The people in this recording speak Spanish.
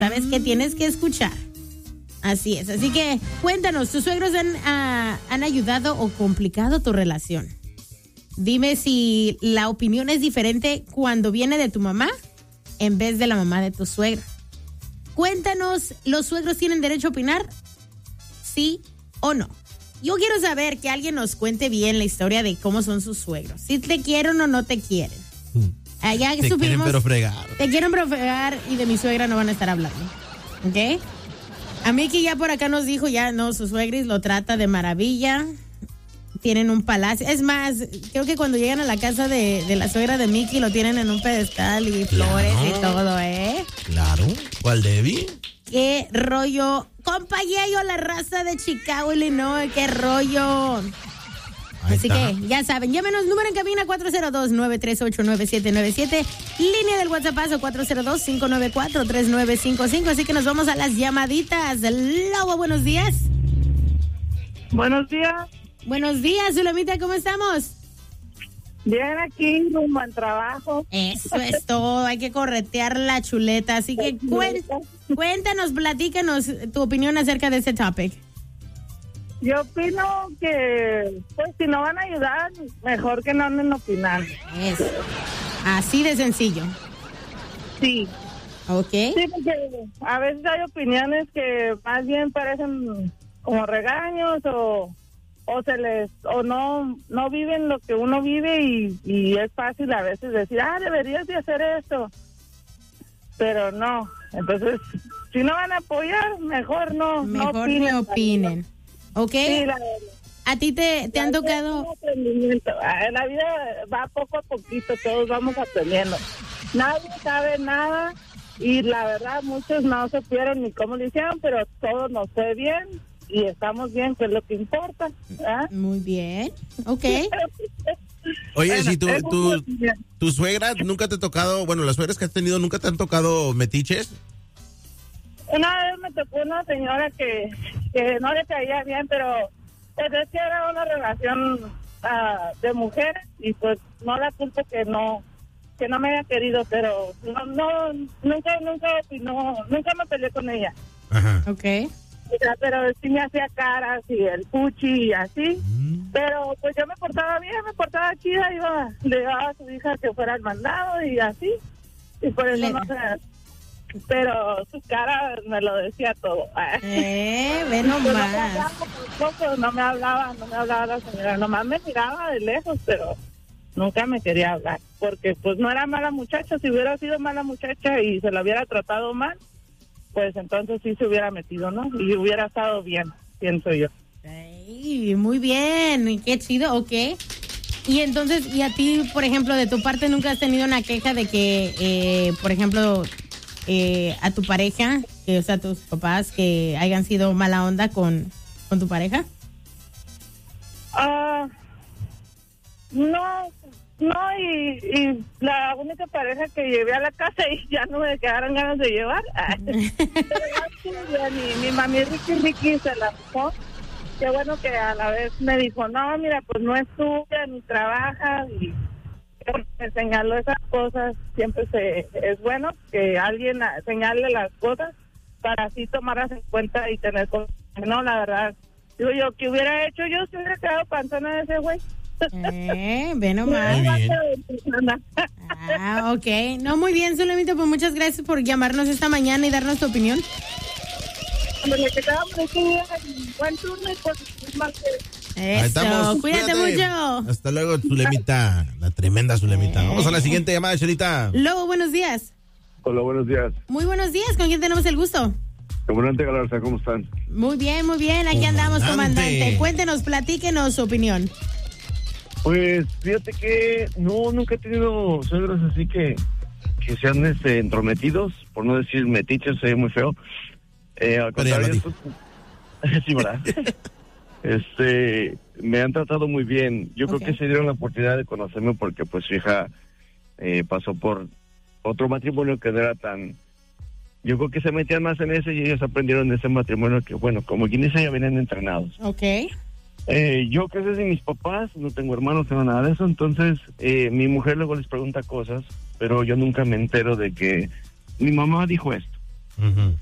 Sabes que tienes que escuchar. Así es. Así que cuéntanos, ¿tus suegros han ayudado o complicado tu relación? Dime si la opinión es diferente cuando viene de tu mamá en vez de la mamá de tu suegra. Cuéntanos, ¿los suegros tienen derecho a opinar? ¿Sí o no? Yo quiero saber que alguien nos cuente bien la historia de cómo son sus suegros. Si te quieren o no te quieren. Ya te supimos, quieren pero fregar. Te quieren pero fregar y de mi suegra no van a estar hablando. ¿Ok? A Miki ya por acá nos dijo, ya no, su suegris lo trata de maravilla. Tienen un palacio. Es más, creo que cuando llegan a la casa de la suegra de Miki lo tienen en un pedestal y flores y todo, ¿eh? Claro. ¿Cuál, Debbie? Qué rollo. Compa Yayo, la raza de Chicago, Illinois. Qué rollo. Ahí Así está. que ya saben, llámenos, número en cabina 402-938-9797, línea del WhatsApp 402-594-3955. Así que nos vamos a las llamaditas. Lobo, buenos días. Buenos días. Buenos días, Zulamita, ¿cómo estamos? Bien, aquí, rumbo al trabajo. Eso es todo, hay que corretear la chuleta. Así que cuéntanos, platícanos tu opinión acerca de ese topic. Yo opino que, pues, si no van a ayudar, mejor que no anden opinando. Eso. Así de sencillo. Sí. ¿Ok? Sí, porque a veces hay opiniones que más bien parecen como regaños o no viven lo que uno vive y es fácil a veces decir, deberías de hacer esto. Pero no. Entonces, si no van a apoyar, mejor no opinen. ¿Ok? Sí, ¿A ti te han tocado? La vida va poco a poquito, todos vamos aprendiendo. Nadie sabe nada y la verdad muchos no supieron ni cómo lo hicieron, pero todos nos fue bien y estamos bien, que es lo que importa. Muy bien, ok. Oye, Bueno, si tu suegra nunca te ha tocado, bueno, las suegras que has tenido nunca te han tocado metiches. Una vez me tocó una señora que no le caía bien, pero pues es que era una relación de mujeres y pues no la culpo que no me haya querido, pero nunca opinó, nunca me peleé con ella. Ajá. Ok. O sea, pero sí me hacía caras y el puchi y así. Pero pues yo me portaba bien, me portaba chida, le daba a su hija que fuera al mandado y así. Y por eso no sé. Pero su cara me lo decía todo. Ve nomás. No me hablaba la señora, nomás me miraba de lejos, pero nunca me quería hablar, porque pues no era mala muchacha. Si hubiera sido mala muchacha y se la hubiera tratado mal, pues entonces sí se hubiera metido, ¿no? Y hubiera estado bien, pienso yo. Ay, muy bien, qué chido, ok. Y entonces, ¿y a ti, por ejemplo, de tu parte nunca has tenido una queja de que, por ejemplo, a tu pareja, o sea, tus papás, que hayan sido mala onda con tu pareja? No, y la única pareja que llevé a la casa y ya no me quedaron ganas de llevar. mi mami Ricky se la dejó. Qué bueno que a la vez me dijo, no, mira, pues no es tuya, ni trabaja, y me señaló esas cosas. Siempre es bueno que alguien señale las cosas para así tomarlas en cuenta y tener cosas. No, la verdad, digo yo, ¿qué hubiera hecho yo si hubiera quedado panzona de ese güey? Ve nomás. Muy bien. Ok. No, muy bien, Zulamita, pues muchas gracias por llamarnos esta mañana y darnos tu opinión. Buen turno y pues más que... Ahí Eso, estamos. cuídate mucho. Hasta luego, Zulemita, la tremenda Zulemita. Vamos a la siguiente llamada, Chelita. Lobo, buenos días. Hola, buenos días. Muy buenos días, ¿con quién tenemos el gusto? Comandante Galarza, ¿cómo están? Muy bien, aquí andamos, comandante. Cuéntenos, platíquenos su opinión. Pues fíjate que nunca he tenido suegros así que sean entrometidos, por no decir metiches, se ve muy feo. Al contrario, sí, ¿verdad? Me han tratado muy bien. Yo creo que se dieron la oportunidad de conocerme porque pues su hija pasó por otro matrimonio que no era tan... Yo creo que se metían más en ese y ellos aprendieron de ese matrimonio que, bueno, como quien dice, ya vienen entrenados. Ok. Yo crecí sin mis papás, no tengo hermanos, no tengo nada de eso, entonces mi mujer luego les pregunta cosas, pero yo nunca me entero de que mi mamá dijo esto. Ujú.